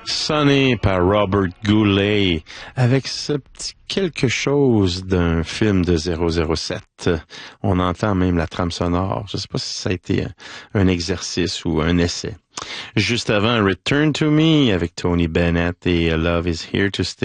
Sonné par Robert Goulet avec ce petit quelque chose d'un film de 007. On entend même la trame sonore. Je ne sais pas si ça a été un exercice ou un essai. Juste avant, Return to Me avec Tony Bennett et Love is Here to Stay.